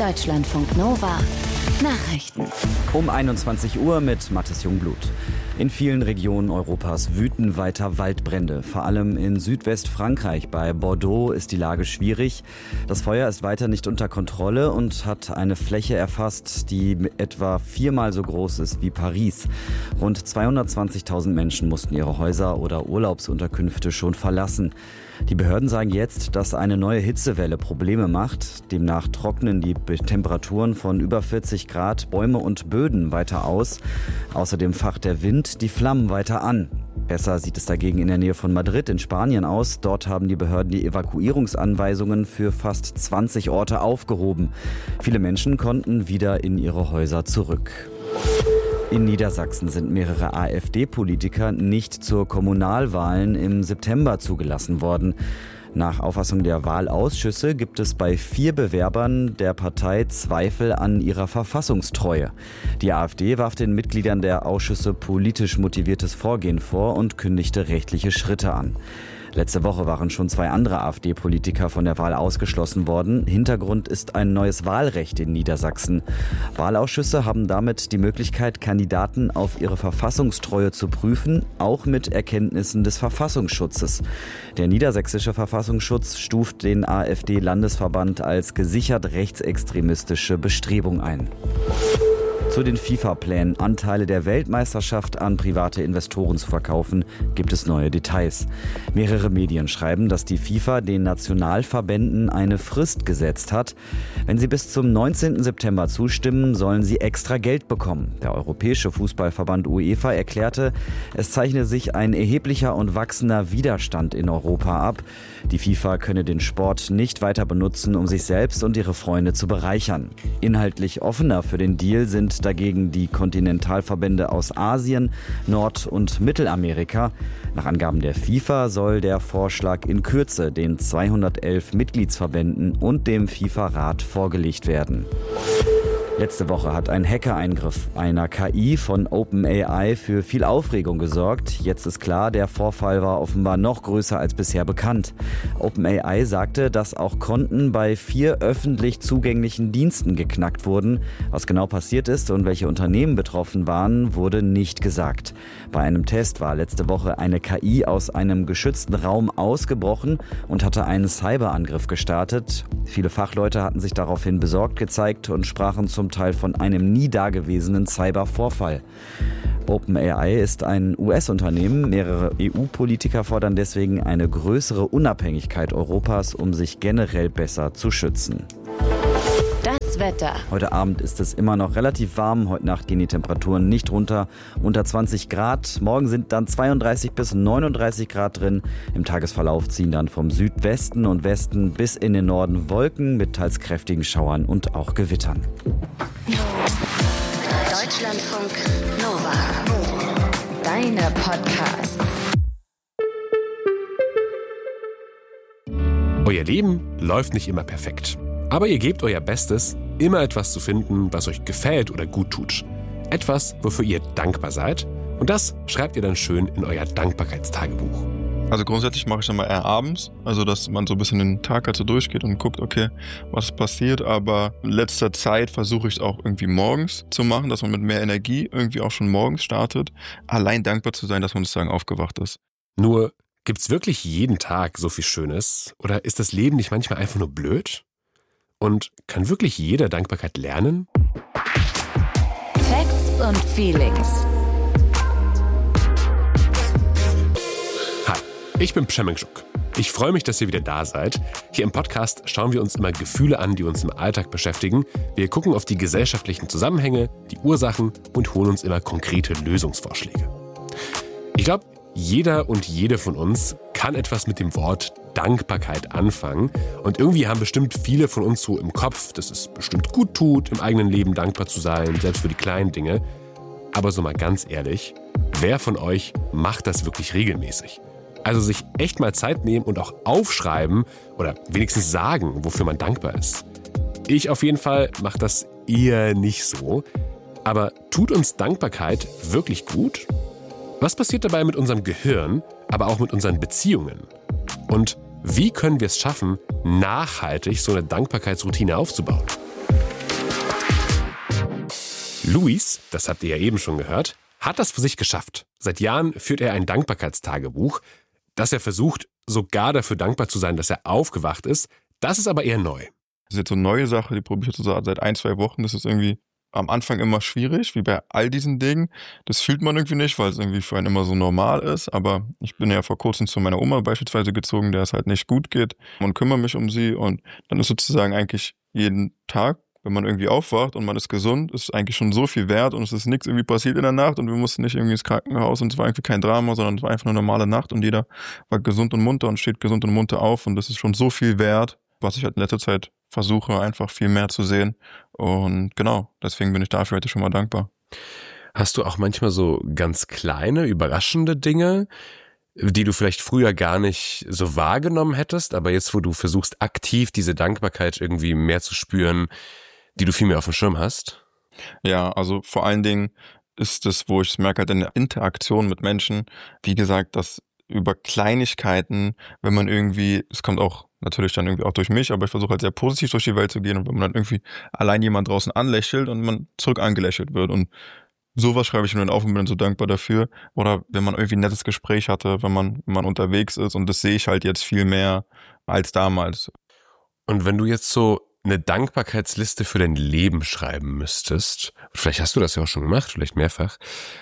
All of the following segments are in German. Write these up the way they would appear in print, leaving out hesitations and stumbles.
Deutschlandfunk Nova Nachrichten. Um 21 Uhr mit Mathis Jungblut. In vielen Regionen Europas wüten weiter Waldbrände. Vor allem in Südwestfrankreich bei Bordeaux ist die Lage schwierig. Das Feuer ist weiter nicht unter Kontrolle und hat eine Fläche erfasst, die etwa 4-mal so groß ist wie Paris. Rund 220.000 Menschen mussten ihre Häuser oder Urlaubsunterkünfte schon verlassen. Die Behörden sagen jetzt, dass eine neue Hitzewelle Probleme macht. Demnach trocknen die Temperaturen von über 40 Grad Bäume und Böden weiter aus. Außerdem facht der Wind die Flammen weiter an. Besser sieht es dagegen in der Nähe von Madrid in Spanien aus. Dort haben die Behörden die Evakuierungsanweisungen für fast 20 Orte aufgehoben. Viele Menschen konnten wieder in ihre Häuser zurück. In Niedersachsen sind mehrere AfD-Politiker nicht zur Kommunalwahlen im September zugelassen worden. Nach Auffassung der Wahlausschüsse gibt es bei 4 Bewerbern der Partei Zweifel an ihrer Verfassungstreue. Die AfD warf den Mitgliedern der Ausschüsse politisch motiviertes Vorgehen vor und kündigte rechtliche Schritte an. Letzte Woche waren schon 2 andere AfD-Politiker von der Wahl ausgeschlossen worden. Hintergrund ist ein neues Wahlrecht in Niedersachsen. Wahlausschüsse haben damit die Möglichkeit, Kandidaten auf ihre Verfassungstreue zu prüfen, auch mit Erkenntnissen des Verfassungsschutzes. Der niedersächsische Verfassungsschutz stuft den AfD-Landesverband als gesichert rechtsextremistische Bestrebung ein. Zu den FIFA-Plänen, Anteile der Weltmeisterschaft an private Investoren zu verkaufen, gibt es neue Details. Mehrere Medien schreiben, dass die FIFA den Nationalverbänden eine Frist gesetzt hat. Wenn sie bis zum 19. September zustimmen, sollen sie extra Geld bekommen. Der Europäische Fußballverband UEFA erklärte, es zeichne sich ein erheblicher und wachsender Widerstand in Europa ab. Die FIFA könne den Sport nicht weiter benutzen, um sich selbst und ihre Freunde zu bereichern. Inhaltlich offener für den Deal sind dagegen die Kontinentalverbände aus Asien, Nord- und Mittelamerika. Nach Angaben der FIFA soll der Vorschlag in Kürze den 211 Mitgliedsverbänden und dem FIFA-Rat vorgelegt werden. Letzte Woche hat ein Hackereingriff einer KI von OpenAI für viel Aufregung gesorgt. Jetzt ist klar, der Vorfall war offenbar noch größer als bisher bekannt. OpenAI sagte, dass auch Konten bei 4 öffentlich zugänglichen Diensten geknackt wurden. Was genau passiert ist und welche Unternehmen betroffen waren, wurde nicht gesagt. Bei einem Test war letzte Woche eine KI aus einem geschützten Raum ausgebrochen und hatte einen Cyberangriff gestartet. Viele Fachleute hatten sich daraufhin besorgt gezeigt und sprachen zum Teil von einem nie dagewesenen Cybervorfall. OpenAI ist ein US-Unternehmen. Mehrere EU-Politiker fordern deswegen eine größere Unabhängigkeit Europas, um sich generell besser zu schützen. Das Wetter. Heute Abend ist es immer noch relativ warm. Heute Nacht gehen die Temperaturen nicht runter, unter 20 Grad. Morgen sind dann 32 bis 39 Grad drin. Im Tagesverlauf ziehen dann vom Südwesten und Westen bis in den Norden Wolken mit teils kräftigen Schauern und auch Gewittern. Deutschlandfunk Nova. Deine Podcasts. Euer Leben läuft nicht immer perfekt. Aber ihr gebt euer Bestes, immer etwas zu finden, was euch gefällt oder gut tut. Etwas, wofür ihr dankbar seid. Und das schreibt ihr dann schön in euer Dankbarkeitstagebuch. Also grundsätzlich mache ich dann mal eher abends, also dass man so ein bisschen den Tag halt so durchgeht und guckt, okay, was passiert. Aber in letzter Zeit versuche ich es auch irgendwie morgens zu machen, dass man mit mehr Energie irgendwie auch schon morgens startet. Allein dankbar zu sein, dass man sozusagen aufgewacht ist. Nur, gibt's wirklich jeden Tag so viel Schönes? Oder ist das Leben nicht manchmal einfach nur blöd? Und kann wirklich jeder Dankbarkeit lernen? Facts und Feelings. Hi, ich bin Przemysl. Ich freue mich, dass ihr wieder da seid. Hier im Podcast schauen wir uns immer Gefühle an, die uns im Alltag beschäftigen. Wir gucken auf die gesellschaftlichen Zusammenhänge, die Ursachen und holen uns immer konkrete Lösungsvorschläge. Ich glaube, jeder und jede von uns kann etwas mit dem Wort Dankbarkeit anfangen. Und irgendwie haben bestimmt viele von uns so im Kopf, dass es bestimmt gut tut, im eigenen Leben dankbar zu sein, selbst für die kleinen Dinge. Aber so mal ganz ehrlich, wer von euch macht das wirklich regelmäßig? Also sich echt mal Zeit nehmen und auch aufschreiben oder wenigstens sagen, wofür man dankbar ist. Ich auf jeden Fall mache das eher nicht so. Aber tut uns Dankbarkeit wirklich gut? Was passiert dabei mit unserem Gehirn, aber auch mit unseren Beziehungen? Und wie können wir es schaffen, nachhaltig so eine Dankbarkeitsroutine aufzubauen? Luis, das habt ihr ja eben schon gehört, hat das für sich geschafft. Seit Jahren führt er ein Dankbarkeitstagebuch, das er versucht, sogar dafür dankbar zu sein, dass er aufgewacht ist. Das ist aber eher neu. Das ist jetzt so eine neue Sache, die probiere ich jetzt so seit 1-2 Wochen. Das ist irgendwie am Anfang immer schwierig, wie bei all diesen Dingen. Das fühlt man irgendwie nicht, weil es irgendwie für einen immer so normal ist. Aber ich bin ja vor kurzem zu meiner Oma beispielsweise gezogen, der es halt nicht gut geht, und kümmere mich um sie. Und dann ist sozusagen eigentlich jeden Tag, wenn man irgendwie aufwacht und man ist gesund, ist eigentlich schon so viel wert und es ist nichts irgendwie passiert in der Nacht und wir mussten nicht irgendwie ins Krankenhaus und es war irgendwie kein Drama, sondern es war einfach eine normale Nacht und jeder war gesund und munter und steht gesund und munter auf und das ist schon so viel wert, was ich halt in letzter Zeit versuche, einfach viel mehr zu sehen. Und genau, deswegen bin ich dafür heute schon mal dankbar. Hast du auch manchmal so ganz kleine, überraschende Dinge, die du vielleicht früher gar nicht so wahrgenommen hättest, aber jetzt, wo du versuchst, aktiv diese Dankbarkeit irgendwie mehr zu spüren, die du viel mehr auf dem Schirm hast? Ja, also vor allen Dingen ist es, wo ich es merke, halt in der Interaktion mit Menschen, wie gesagt, dass über Kleinigkeiten, wenn man irgendwie, es kommt auch natürlich dann irgendwie auch durch mich, aber ich versuche halt sehr positiv durch die Welt zu gehen und wenn man dann irgendwie allein jemand draußen anlächelt und man zurück angelächelt wird und sowas schreibe ich mir dann auf und bin dann so dankbar dafür. Oder wenn man irgendwie ein nettes Gespräch hatte, wenn man unterwegs ist und das sehe ich halt jetzt viel mehr als damals. Und wenn du jetzt so eine Dankbarkeitsliste für dein Leben schreiben müsstest, vielleicht hast du das ja auch schon gemacht, vielleicht mehrfach,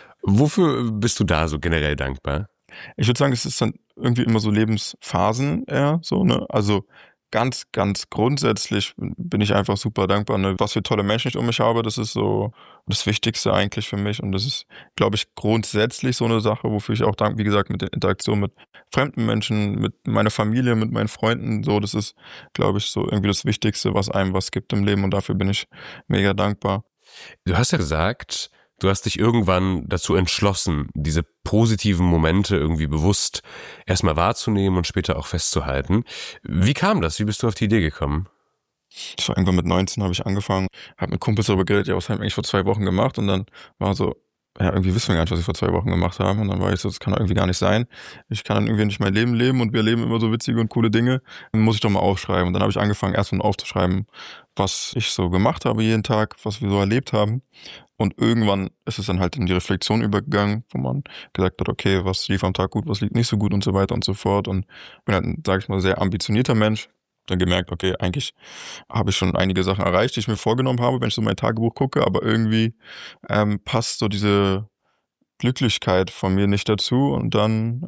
wofür bist du da so generell dankbar? Ich würde sagen, es ist dann irgendwie immer so Lebensphasen eher so, ne? Also ganz, ganz grundsätzlich bin ich einfach super dankbar, ne? Was für tolle Menschen ich um mich habe, das ist so das Wichtigste eigentlich für mich und das ist, glaube ich, grundsätzlich so eine Sache, wofür ich auch danke, wie gesagt, mit der Interaktion mit fremden Menschen, mit meiner Familie, mit meinen Freunden, so, das ist, glaube ich, so irgendwie das Wichtigste, was einem was gibt im Leben und dafür bin ich mega dankbar. Du hast ja gesagt, du hast dich irgendwann dazu entschlossen, diese positiven Momente irgendwie bewusst erstmal wahrzunehmen und später auch festzuhalten. Wie kam das? Wie bist du auf die Idee gekommen? Das war irgendwann mit 19 habe ich angefangen, habe mit Kumpels darüber geredet, ja, was haben wir eigentlich vor 2 Wochen gemacht und dann war so, ja, irgendwie wissen wir gar nicht, was wir vor 2 Wochen gemacht haben und dann war ich so, das kann doch irgendwie gar nicht sein. Ich kann dann irgendwie nicht mein Leben leben und wir leben immer so witzige und coole Dinge, dann muss ich doch mal aufschreiben und dann habe ich angefangen, erstmal aufzuschreiben, was ich so gemacht habe jeden Tag, was wir so erlebt haben. Und irgendwann ist es dann halt in die Reflexion übergegangen, wo man gesagt hat, okay, was lief am Tag gut, was lief nicht so gut und so weiter und so fort. Und bin halt, sage ich mal, sehr ambitionierter Mensch. Dann gemerkt, okay, eigentlich habe ich schon einige Sachen erreicht, die ich mir vorgenommen habe, wenn ich so mein Tagebuch gucke, aber irgendwie passt so diese Glücklichkeit von mir nicht dazu. Und dann,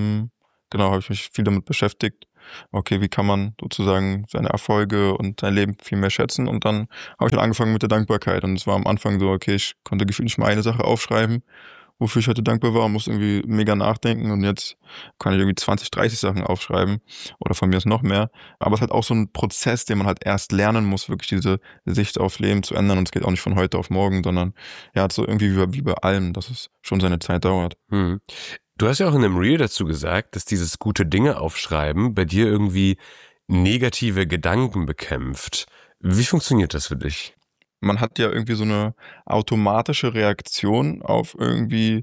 genau, habe ich mich viel damit beschäftigt. Okay, wie kann man sozusagen seine Erfolge und sein Leben viel mehr schätzen? Und dann habe ich dann angefangen mit der Dankbarkeit. Und es war am Anfang so, okay, ich konnte gefühlt nicht mal eine Sache aufschreiben, wofür ich heute dankbar war, musste irgendwie mega nachdenken. Und jetzt kann ich irgendwie 20, 30 Sachen aufschreiben oder von mir ist noch mehr. Aber es ist halt auch so ein Prozess, den man halt erst lernen muss, wirklich diese Sicht auf Leben zu ändern. Und es geht auch nicht von heute auf morgen, sondern ja, so irgendwie wie bei allem, dass es schon seine Zeit dauert. Du hast ja auch in einem Reel dazu gesagt, dass dieses gute Dinge aufschreiben bei dir irgendwie negative Gedanken bekämpft. Wie funktioniert das für dich? Man hat ja irgendwie so eine automatische Reaktion auf irgendwie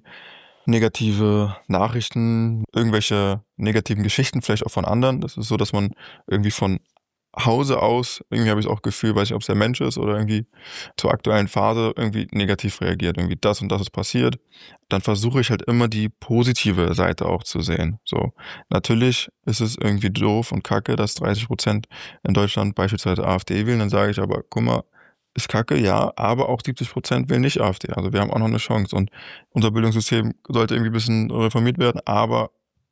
negative Nachrichten, irgendwelche negativen Geschichten, vielleicht auch von anderen. Das ist so, dass man irgendwie von Hause aus, irgendwie habe ich auch Gefühl, weiß nicht, ob es der Mensch ist oder irgendwie zur aktuellen Phase irgendwie negativ reagiert. Irgendwie das und das ist passiert. Dann versuche ich halt immer die positive Seite auch zu sehen. So, natürlich ist es irgendwie doof und kacke, dass 30% in Deutschland beispielsweise AfD wählen. Dann sage ich aber, guck mal, ist kacke, ja, aber auch 70% wählen nicht AfD. Also wir haben auch noch eine Chance und unser Bildungssystem sollte irgendwie ein bisschen reformiert werden, aber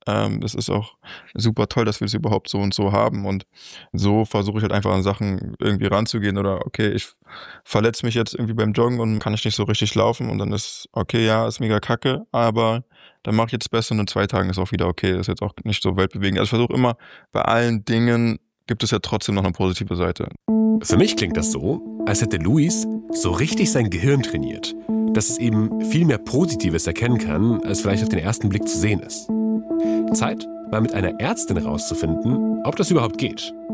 es ist auch super toll, dass wir es überhaupt so und so haben und so versuche ich halt einfach an Sachen irgendwie ranzugehen oder okay, ich verletze mich jetzt irgendwie beim Joggen und kann ich nicht so richtig laufen und dann ist okay, ja, ist mega kacke, aber dann mache ich jetzt das Beste und in 2 Tagen ist auch wieder okay, ist jetzt auch nicht so weltbewegend. Also ich versuche immer, bei allen Dingen gibt es ja trotzdem noch eine positive Seite. Für mich klingt das so, als hätte Luis so richtig sein Gehirn trainiert, dass es eben viel mehr Positives erkennen kann, als vielleicht auf den ersten Blick zu sehen ist. Zeit, mal mit einer Ärztin rauszufinden, ob das überhaupt geht.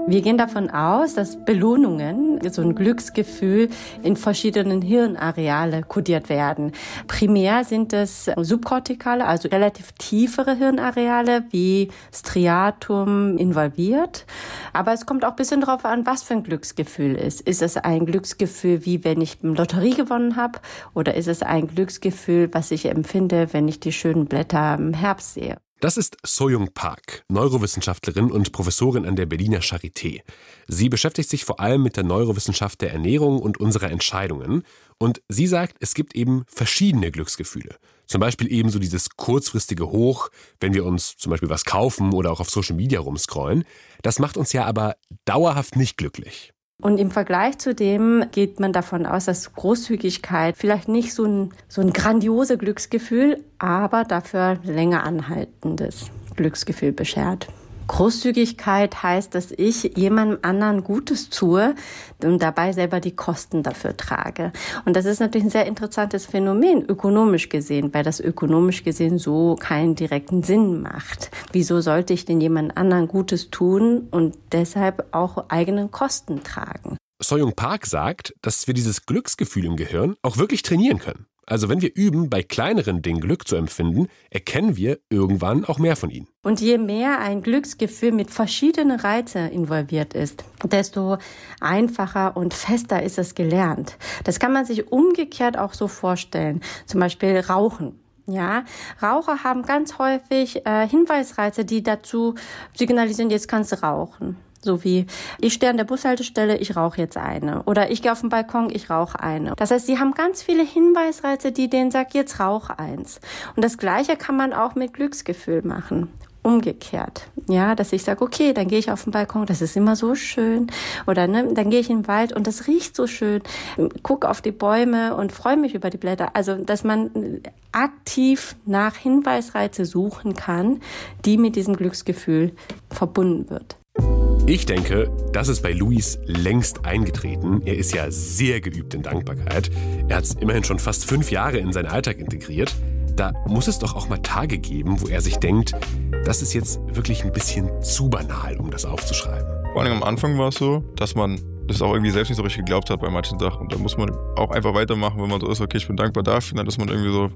Wir gehen davon aus, dass Belohnungen, so ein Glücksgefühl, in verschiedenen Hirnareale kodiert werden. Primär sind es subkortikale, also relativ tiefere Hirnareale wie Striatum involviert. Aber es kommt auch ein bisschen darauf an, was für ein Glücksgefühl ist. Ist es ein Glücksgefühl, wie wenn ich Lotterie gewonnen habe? Oder ist es ein Glücksgefühl, was ich empfinde, wenn ich die schönen Blätter im Herbst sehe? Das ist So-Young Park, Neurowissenschaftlerin und Professorin an der Berliner Charité. Sie beschäftigt sich vor allem mit der Neurowissenschaft der Ernährung und unserer Entscheidungen. Und sie sagt, es gibt eben verschiedene Glücksgefühle. Zum Beispiel eben so dieses kurzfristige Hoch, wenn wir uns zum Beispiel was kaufen oder auch auf Social Media rumscrollen. Das macht uns ja aber dauerhaft nicht glücklich. Und im Vergleich zu dem geht man davon aus, dass Großzügigkeit vielleicht nicht so ein grandiose Glücksgefühl, aber dafür länger anhaltendes Glücksgefühl beschert. Großzügigkeit heißt, dass ich jemandem anderen Gutes tue und dabei selber die Kosten dafür trage. Und das ist natürlich ein sehr interessantes Phänomen, ökonomisch gesehen, weil das ökonomisch gesehen so keinen direkten Sinn macht. Wieso sollte ich denn jemand anderen Gutes tun und deshalb auch eigenen Kosten tragen? So-Young Park sagt, dass wir dieses Glücksgefühl im Gehirn auch wirklich trainieren können. Also wenn wir üben, bei kleineren Dingen Glück zu empfinden, erkennen wir irgendwann auch mehr von ihnen. Und je mehr ein Glücksgefühl mit verschiedenen Reizen involviert ist, desto einfacher und fester ist es gelernt. Das kann man sich umgekehrt auch so vorstellen. Zum Beispiel Rauchen. Ja, Raucher haben ganz häufig Hinweisreize, die dazu signalisieren, jetzt kannst du rauchen. So wie, ich stehe an der Bushaltestelle, ich rauche jetzt eine. Oder ich gehe auf den Balkon, ich rauche eine. Das heißt, sie haben ganz viele Hinweisreize, die denen sagen, jetzt rauche eins. Und das Gleiche kann man auch mit Glücksgefühl machen. Umgekehrt. Ja, dass ich sage, okay, dann gehe ich auf den Balkon, das ist immer so schön. Oder dann gehe ich in den Wald und das riecht so schön. Gucke auf die Bäume und freue mich über die Blätter. Also, dass man aktiv nach Hinweisreize suchen kann, die mit diesem Glücksgefühl verbunden wird. Ich denke, das ist bei Luis längst eingetreten. Er ist ja sehr geübt in Dankbarkeit. Er hat es immerhin schon fast 5 Jahre in seinen Alltag integriert. Da muss es doch auch mal Tage geben, wo er sich denkt, das ist jetzt wirklich ein bisschen zu banal, um das aufzuschreiben. Vor allem am Anfang war es so, dass man das auch irgendwie selbst nicht so richtig geglaubt hat bei manchen Sachen. Und da muss man auch einfach weitermachen, wenn man so ist, okay, ich bin dankbar dafür. Dann ist man irgendwie so,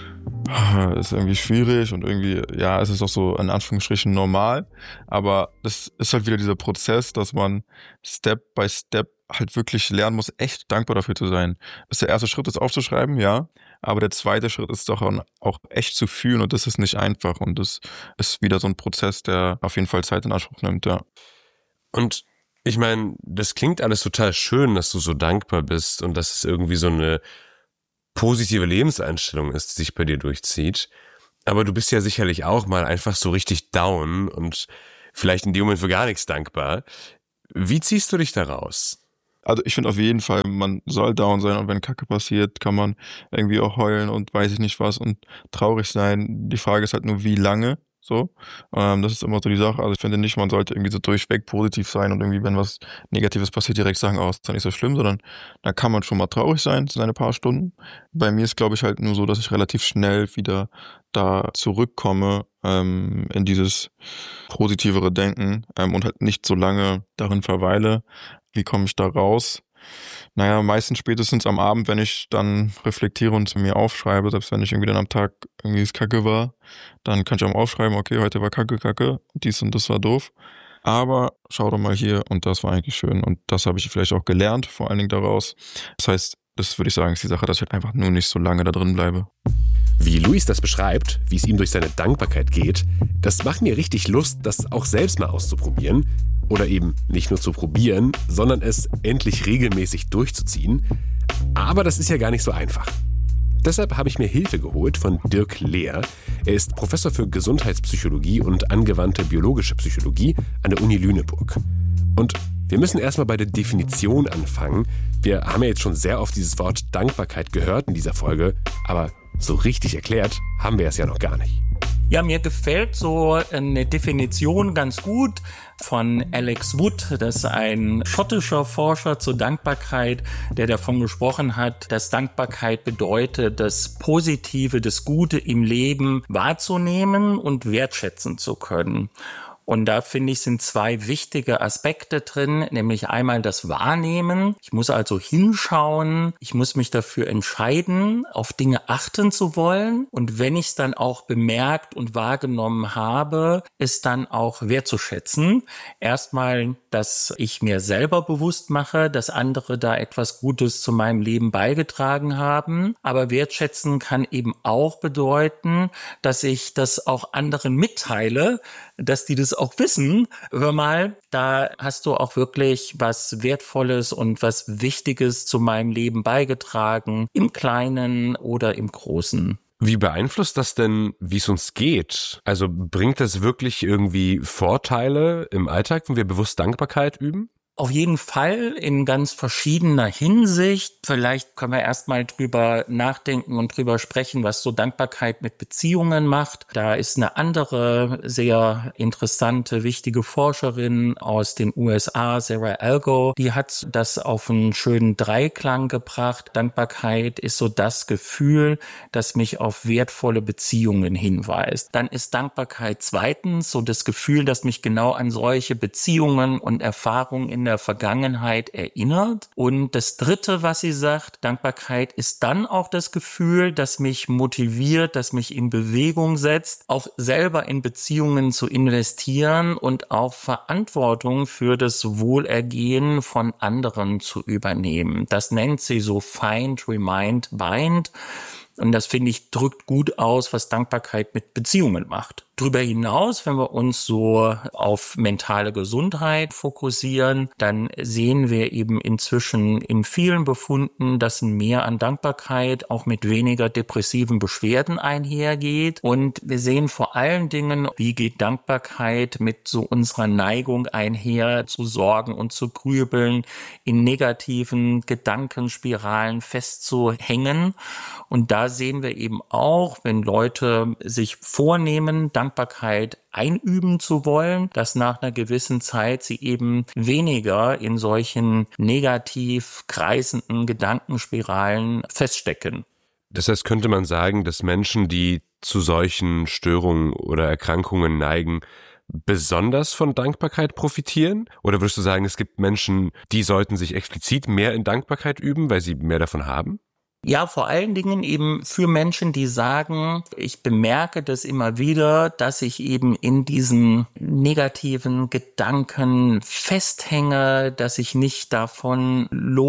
ist irgendwie schwierig und irgendwie, ja, es ist auch so in Anführungsstrichen normal. Aber das ist halt wieder dieser Prozess, dass man Step by Step halt wirklich lernen muss, echt dankbar dafür zu sein. Das ist der erste Schritt, das aufzuschreiben, ja. Aber der zweite Schritt ist doch auch echt zu fühlen und das ist nicht einfach. Und das ist wieder so ein Prozess, der auf jeden Fall Zeit in Anspruch nimmt, ja. Und ich meine, das klingt alles total schön, dass du so dankbar bist und dass es irgendwie so eine positive Lebenseinstellung ist, die sich bei dir durchzieht. Aber du bist ja sicherlich auch mal einfach so richtig down und vielleicht in dem Moment für gar nichts dankbar. Wie ziehst du dich da raus? Also ich finde auf jeden Fall, man soll down sein und wenn Kacke passiert, kann man irgendwie auch heulen und weiß ich nicht was und traurig sein. Die Frage ist halt nur, wie lange. So, das ist immer so die Sache. Also ich finde nicht, man sollte irgendwie so durchweg positiv sein und irgendwie, wenn was Negatives passiert, direkt sagen, oh, ist doch nicht so schlimm, sondern da kann man schon mal traurig sein, so eine paar Stunden. Bei mir ist, glaube ich, halt nur so, dass ich relativ schnell wieder da zurückkomme in dieses positivere Denken und halt nicht so lange darin verweile. Wie komme ich da raus? Naja, meistens spätestens am Abend, wenn ich dann reflektiere und zu mir aufschreibe, selbst wenn ich irgendwie dann am Tag irgendwie es Kacke war, dann kann ich auch aufschreiben, okay, heute war Kacke, dies und das war doof. Aber schau doch mal hier und das war eigentlich schön und das habe ich vielleicht auch gelernt, vor allen Dingen daraus. Das heißt, das würde ich sagen, ist die Sache, dass ich halt einfach nur nicht so lange da drin bleibe. Wie Luis das beschreibt, wie es ihm durch seine Dankbarkeit geht, das macht mir richtig Lust, das auch selbst mal auszuprobieren. Oder eben nicht nur zu probieren, sondern es endlich regelmäßig durchzuziehen. Aber das ist ja gar nicht so einfach. Deshalb habe ich mir Hilfe geholt von Dirk Lehr. Er ist Professor für Gesundheitspsychologie und angewandte biologische Psychologie an der Uni Lüneburg. Und wir müssen erstmal bei der Definition anfangen. Wir haben ja jetzt schon sehr oft dieses Wort Dankbarkeit gehört in dieser Folge, aber so richtig erklärt haben wir es ja noch gar nicht. Ja, mir gefällt so eine Definition ganz gut von Alex Wood. Das ist ein schottischer Forscher zur Dankbarkeit, der davon gesprochen hat, dass Dankbarkeit bedeutet, das Positive, das Gute im Leben wahrzunehmen und wertschätzen zu können. Und da finde ich, sind 2 wichtige Aspekte drin, nämlich einmal das Wahrnehmen. Ich muss also hinschauen, ich muss mich dafür entscheiden, auf Dinge achten zu wollen. Und wenn ich es dann auch bemerkt und wahrgenommen habe, es dann auch wertzuschätzen. Erstmal, dass ich mir selber bewusst mache, dass andere da etwas Gutes zu meinem Leben beigetragen haben. Aber wertschätzen kann eben auch bedeuten, dass ich das auch anderen mitteile, dass die das auch wissen. Hör mal, da hast du auch wirklich was Wertvolles und was Wichtiges zu meinem Leben beigetragen, im Kleinen oder im Großen. Wie beeinflusst das denn, wie es uns geht? Also bringt das wirklich irgendwie Vorteile im Alltag, wenn wir bewusst Dankbarkeit üben? Auf jeden Fall in ganz verschiedener Hinsicht. Vielleicht können wir erstmal drüber nachdenken und drüber sprechen, was so Dankbarkeit mit Beziehungen macht. Da ist eine andere sehr interessante, wichtige Forscherin aus den USA, Sarah Algo, die hat das auf einen schönen Dreiklang gebracht. Dankbarkeit ist so das Gefühl, das mich auf wertvolle Beziehungen hinweist. Dann ist Dankbarkeit zweitens so das Gefühl, das mich genau an solche Beziehungen und Erfahrungen in der Vergangenheit erinnert. Und das Dritte, was sie sagt, Dankbarkeit ist dann auch das Gefühl, das mich motiviert, das mich in Bewegung setzt, auch selber in Beziehungen zu investieren und auch Verantwortung für das Wohlergehen von anderen zu übernehmen. Das nennt sie so Find, Remind, Bind. Und das, finde ich, drückt gut aus, was Dankbarkeit mit Beziehungen macht. Darüber hinaus, wenn wir uns so auf mentale Gesundheit fokussieren, dann sehen wir eben inzwischen in vielen Befunden, dass ein Mehr an Dankbarkeit auch mit weniger depressiven Beschwerden einhergeht. Und wir sehen vor allen Dingen, wie geht Dankbarkeit mit so unserer Neigung einher, zu sorgen und zu grübeln, in negativen Gedankenspiralen festzuhängen. Und da sehen wir eben auch, wenn Leute sich vornehmen, Dankbarkeit einüben zu wollen, dass nach einer gewissen Zeit sie eben weniger in solchen negativ kreisenden Gedankenspiralen feststecken. Das heißt, könnte man sagen, dass Menschen, die zu solchen Störungen oder Erkrankungen neigen, besonders von Dankbarkeit profitieren? Oder würdest du sagen, es gibt Menschen, die sollten sich explizit mehr in Dankbarkeit üben, weil sie mehr davon haben? Ja, vor allen Dingen eben für Menschen, die sagen, ich bemerke das immer wieder, dass ich eben in diesen negativen Gedanken festhänge, dass ich nicht davon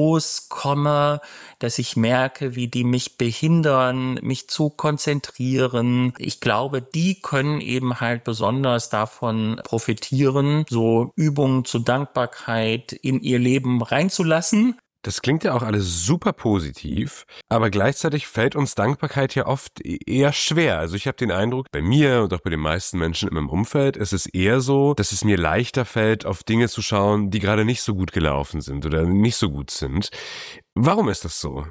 loskomme, dass ich merke, wie die mich behindern, mich zu konzentrieren. Ich glaube, die können eben halt besonders davon profitieren, so Übungen zur Dankbarkeit in ihr Leben reinzulassen. Das klingt ja auch alles super positiv, aber gleichzeitig fällt uns Dankbarkeit ja oft eher schwer. Also ich habe den Eindruck, bei mir und auch bei den meisten Menschen in meinem Umfeld ist es eher so, dass es mir leichter fällt, auf Dinge zu schauen, die gerade nicht so gut gelaufen sind oder nicht so gut sind. Warum ist das so?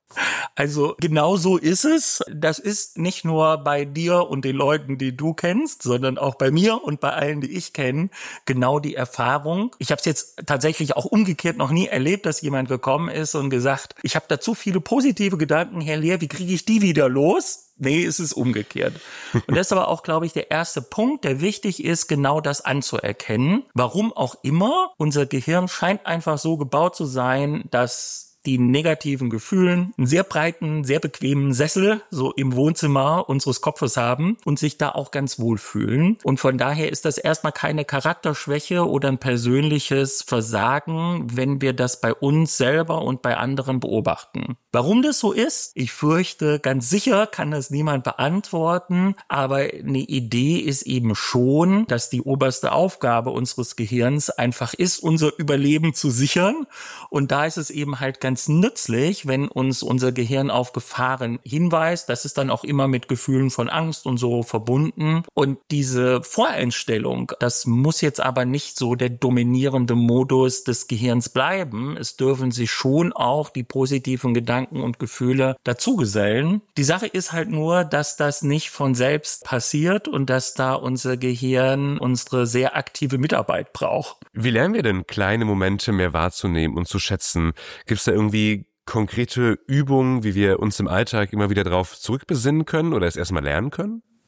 Also genau so ist es. Das ist nicht nur bei dir und den Leuten, die du kennst, sondern auch bei mir und bei allen, die ich kenne, genau die Erfahrung. Ich habe es jetzt tatsächlich auch umgekehrt noch nie erlebt, dass jemand gekommen ist und gesagt, ich habe da zu viele positive Gedanken, Herr Lehr, wie kriege ich die wieder los? Nee, es ist umgekehrt. Und das ist aber auch, glaube ich, der erste Punkt, der wichtig ist, genau das anzuerkennen. Warum auch immer, unser Gehirn scheint einfach so gebaut zu sein, dass die negativen Gefühlen einen sehr breiten, sehr bequemen Sessel so im Wohnzimmer unseres Kopfes haben und sich da auch ganz wohl fühlen. Und von daher ist das erstmal keine Charakterschwäche oder ein persönliches Versagen, wenn wir das bei uns selber und bei anderen beobachten. Warum das so ist? Ich fürchte, ganz sicher kann das niemand beantworten, aber eine Idee ist eben schon, dass die oberste Aufgabe unseres Gehirns einfach ist, unser Überleben zu sichern. Und da ist es eben halt ganz nützlich, wenn uns unser Gehirn auf Gefahren hinweist. Das ist dann auch immer mit Gefühlen von Angst und so verbunden. Und diese Voreinstellung, das muss jetzt aber nicht so der dominierende Modus des Gehirns bleiben. Es dürfen sich schon auch die positiven Gedanken und Gefühle dazugesellen. Die Sache ist halt nur, dass das nicht von selbst passiert und dass da unser Gehirn unsere sehr aktive Mitarbeit braucht. Wie lernen wir denn kleine Momente mehr wahrzunehmen und zu schätzen? Gibt es da irgendwie konkrete Übungen, wie wir uns im Alltag immer wieder darauf zurückbesinnen können oder es erstmal lernen können?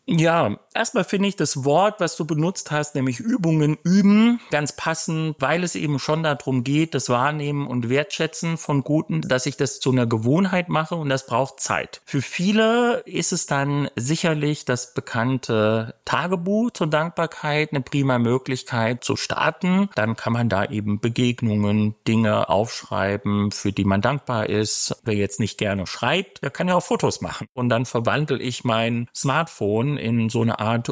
Ja, erstmal finde ich das Wort, was du benutzt hast, nämlich Übungen üben, ganz passend, weil es eben schon darum geht, das Wahrnehmen und Wertschätzen von Guten, dass ich das zu einer Gewohnheit mache und das braucht Zeit. Für viele ist es dann sicherlich das bekannte Tagebuch zur Dankbarkeit eine prima Möglichkeit zu starten. Dann kann man da eben Begegnungen, Dinge aufschreiben, für die man dankbar ist. Wer jetzt nicht gerne schreibt, der kann ja auch Fotos machen. Und dann verwandle ich mein Smartphone in so eine Art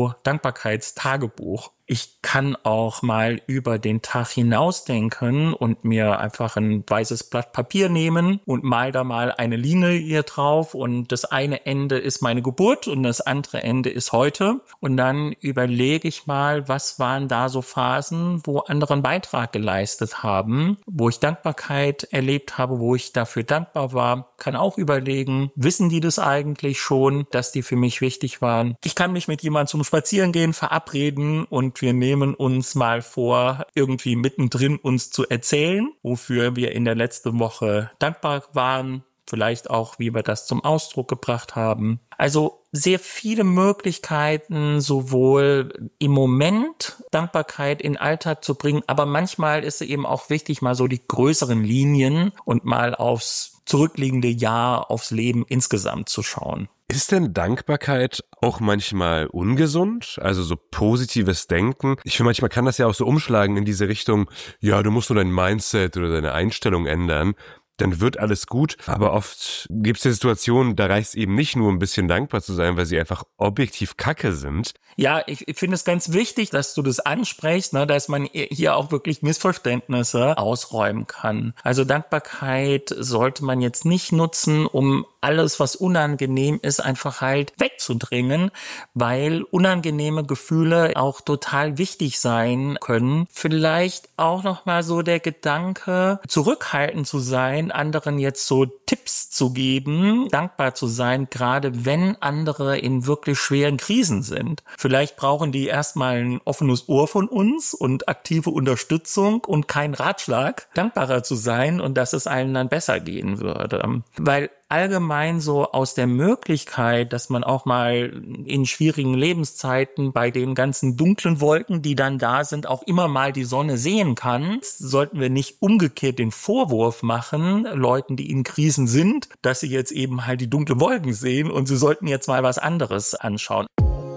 Foto-Dankbarkeitstagebuch. Ich kann auch mal über den Tag hinausdenken und mir einfach ein weißes Blatt Papier nehmen und mal da mal eine Linie hier drauf und das eine Ende ist meine Geburt und das andere Ende ist heute und dann überlege ich mal, was waren da so Phasen, wo andere einen Beitrag geleistet haben, wo ich Dankbarkeit erlebt habe, wo ich dafür dankbar war, kann auch überlegen, wissen die das eigentlich schon, dass die für mich wichtig waren. Ich kann mich mit jemandem zum Spazierengehen verabreden und wir nehmen uns mal vor, irgendwie mittendrin uns zu erzählen, wofür wir in der letzten Woche dankbar waren, vielleicht auch, wie wir das zum Ausdruck gebracht haben. Also sehr viele Möglichkeiten, sowohl im Moment Dankbarkeit in den Alltag zu bringen, aber manchmal ist es eben auch wichtig, mal so die größeren Linien und mal aufs zurückliegende Jahr, aufs Leben insgesamt zu schauen. Ist denn Dankbarkeit auch manchmal ungesund? Also so positives Denken? Ich finde, manchmal kann das ja auch so umschlagen in diese Richtung, ja, du musst nur dein Mindset oder deine Einstellung ändern, dann wird alles gut. Aber oft gibt es ja Situationen, da reicht es eben nicht nur ein bisschen dankbar zu sein, weil sie einfach objektiv kacke sind. Ja, ich finde es ganz wichtig, dass du das ansprichst, ne, dass man hier auch wirklich Missverständnisse ausräumen kann. Also Dankbarkeit sollte man jetzt nicht nutzen, um alles, was unangenehm ist, einfach halt wegzudrängen, weil unangenehme Gefühle auch total wichtig sein können. Vielleicht auch nochmal so der Gedanke, zurückhaltend zu sein, anderen jetzt so Tipps zu geben, dankbar zu sein, gerade wenn andere in wirklich schweren Krisen sind. Vielleicht brauchen die erstmal ein offenes Ohr von uns und aktive Unterstützung und keinen Ratschlag, dankbarer zu sein und dass es allen dann besser gehen würde. Weil allgemein so aus der Möglichkeit, dass man auch mal in schwierigen Lebenszeiten bei den ganzen dunklen Wolken, die dann da sind, auch immer mal die Sonne sehen kann, sollten wir nicht umgekehrt den Vorwurf machen, Leuten, die in Krisen sind, dass sie jetzt eben halt die dunklen Wolken sehen und sie sollten jetzt mal was anderes anschauen.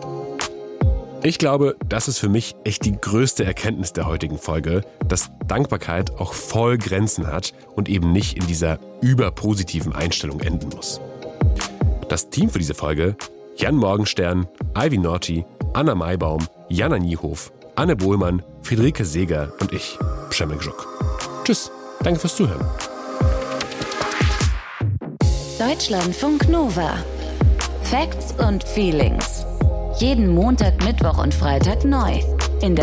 Ich glaube, das ist für mich echt die größte Erkenntnis der heutigen Folge, dass Dankbarkeit auch voll Grenzen hat und eben nicht in dieser überpositiven Einstellung enden muss. Das Team für diese Folge: Jan Morgenstern, Ivy Norty, Anna Maibaum, Jana Niehof, Anne Bohlmann, Friederike Seeger und ich, Przemysl Żuk. Tschüss, danke fürs Zuhören. Deutschlandfunk Nova. Facts und Feelings. Jeden Montag, Mittwoch und Freitag neu.